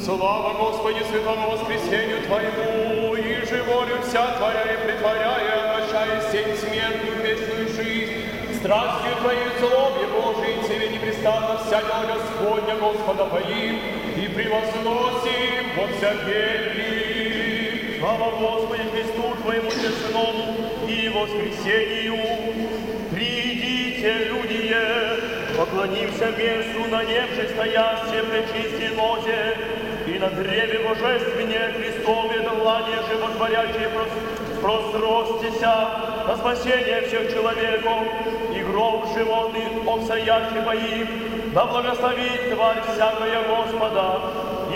Слава Господи, святому воскресению Твоему, и же волю вся Твоя и притворяя, обращая сеть смертную в вечную жизнь, страстью Твоей злобе Божией Тебе непрестанно вся дела Господня, Господа поим, и превозносим во всякий. Слава Господи Христу Твоему честному и воскресению. Придите, люди, поклонимся месту, нанявши стоящее пречисти нозе, и на древе божественне Христове длане животворящие простростися на спасение всех человеков, и гроб животных обстоящий боим, да благословит тварь всякая Господа,